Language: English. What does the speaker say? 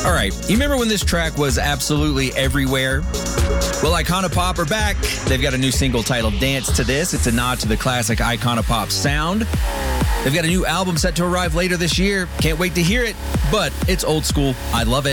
All right, you remember when this track was absolutely everywhere? Well, Iconopop are back. They've got a new single titled Dance to This. It's a nod to the classic Iconopop sound. They've got a new album set to arrive later this year. Can't wait to hear it, but it's old school. I love it.